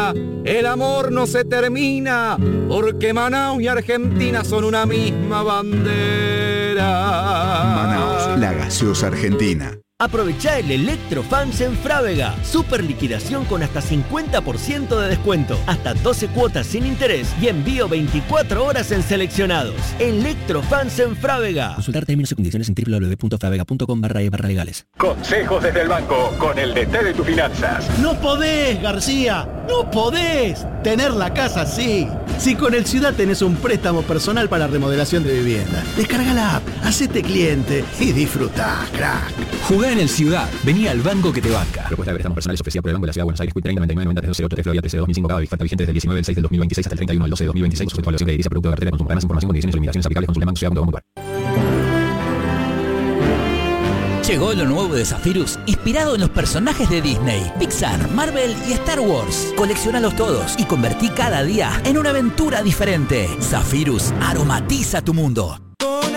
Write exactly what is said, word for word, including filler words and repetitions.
Argentina, el amor no se termina, porque Manaus y Argentina son una misma bandera. Manaus, la gaseosa argentina. Aprovechá el Electrofans en Frávega. Super liquidación con hasta cincuenta por ciento de descuento. Hasta doce cuotas sin interés y envío veinticuatro horas en seleccionados. Electrofans en Frávega. Consultar términos y condiciones en doble u doble u doble u punto fravega punto com barra e barra legales. Consejos desde el banco con el D T de tus finanzas. No podés, García. No podés tener la casa así. Si con el Ciudad tenés un préstamo personal para remodelación de vivienda, descarga la app, hacete cliente y disfrutá, crack. Jugá en el Ciudad. Vení al banco que te banca. Propuesta de préstamos personales ofrecida por el Banco de la Ciudad de Buenos Aires. treinta noventa y nueve noventa trece ocho tres trece de dos mil cinco. Cada oferta vigente desde el diecinueve del seis del dos mil veintiséis hasta el treinta y uno del doce del dos mil veintiséis. Sujeto a evaluación crediticia, producto de cartera de consumo. Para más información, condiciones y limitaciones aplicables, consulte banco ciudad punto com punto ar. Llegó lo nuevo de Zephyrus, inspirado en los personajes de Disney, Pixar, Marvel y Star Wars. Colecciónalos todos y convertí cada día en una aventura diferente. Zephyrus aromatiza tu mundo.